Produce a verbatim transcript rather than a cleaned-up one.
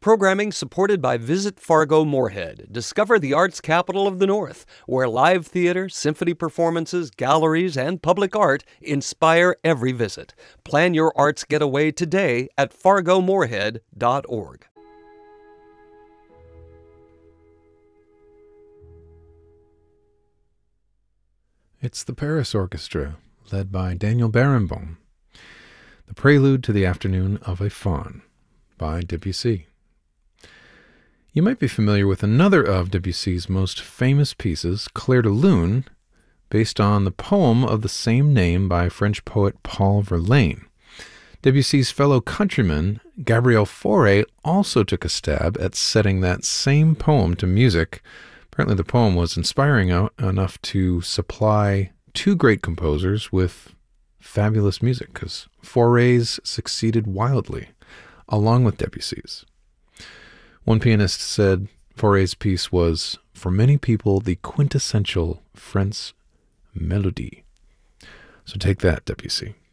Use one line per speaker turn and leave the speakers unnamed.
Programming supported by Visit Fargo Moorhead. Discover the arts capital of the North, where live theater, symphony performances, galleries, and public art inspire every visit. Plan your arts getaway today at fargo moorhead dot org.
It's the Paris Orchestra, led by Daniel Barenboim. The Prelude to the Afternoon of a Faun by Debussy. You might be familiar with another of Debussy's most famous pieces, Clair de Lune, based on the poem of the same name by French poet Paul Verlaine. Debussy's fellow countryman, Gabriel Fauré, also took a stab at setting that same poem to music. Apparently the poem was inspiring enough to supply two great composers with fabulous music, because Fauré's succeeded wildly, along with Debussy's. One pianist said Fauré's piece was, for many people, the quintessential French melody. So take that, Debussy.